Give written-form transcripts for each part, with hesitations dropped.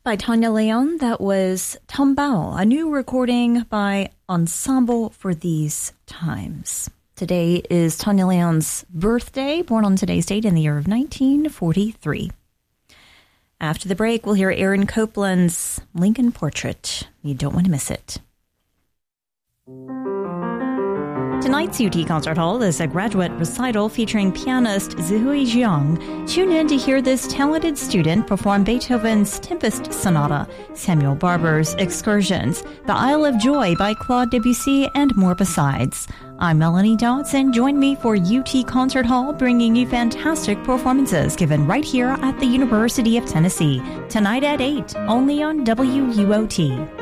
By Tanya Leon, that was Tambao, a new recording by Ensemble for These Times. Today is Tanya Leon's birthday, born on today's date in the year of 1943. After the break, we'll hear Aaron Copland's Lincoln Portrait. You don't want to miss it. Tonight's UT Concert Hall is a graduate recital featuring pianist Zihui Jiang. Tune in to hear this talented student perform Beethoven's Tempest Sonata, Samuel Barber's Excursions, The Isle of Joy by Claude Debussy, and more besides. I'm Melanie Dodson. Join me for UT Concert Hall, bringing you fantastic performances given right here at the University of Tennessee. Tonight at 8, only on WUOT.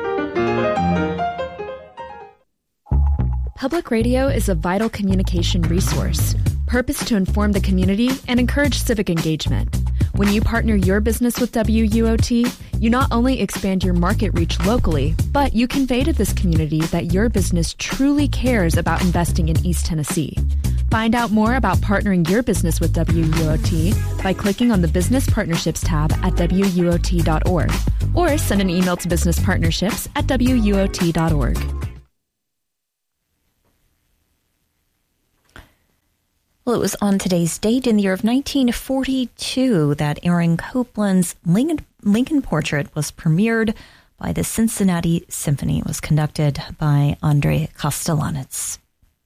Public radio is a vital communication resource, purposed to inform the community and encourage civic engagement. When you partner your business with WUOT, you not only expand your market reach locally, but you convey to this community that your business truly cares about investing in East Tennessee. Find out more about partnering your business with WUOT by clicking on the Business Partnerships tab at WUOT.org or send an email to businesspartnerships@WUOT.org. Well, it was on today's date in the year of 1942 that Aaron Copland's Lincoln Portrait was premiered by the Cincinnati Symphony. It was conducted by Andrei Kostelanetz.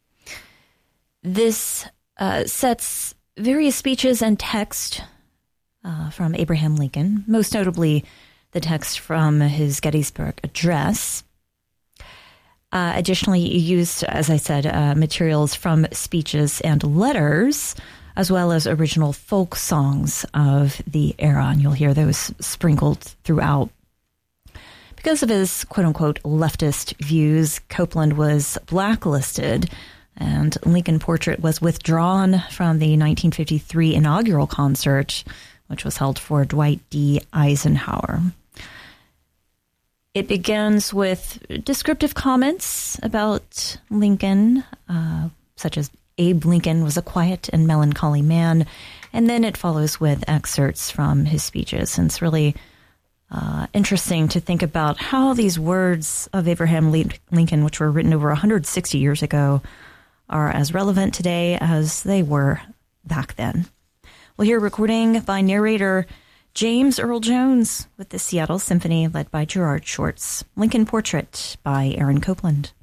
This sets various speeches and text from Abraham Lincoln, most notably the text from his Gettysburg Address. Additionally, you used, as I said, materials from speeches and letters, as well as original folk songs of the era, and you'll hear those sprinkled throughout. Because of his quote-unquote leftist views, Copland was blacklisted, and Lincoln Portrait was withdrawn from the 1953 inaugural concert, which was held for Dwight D. Eisenhower. It begins with descriptive comments about Lincoln, such as Abe Lincoln was a quiet and melancholy man, and then it follows with excerpts from his speeches. And it's really interesting to think about how these words of Abraham Lincoln, which were written over 160 years ago, are as relevant today as they were back then. We'll hear a recording by narrator James Earl Jones with the Seattle Symphony led by Gerard Shorts. Lincoln Portrait by Aaron Copland.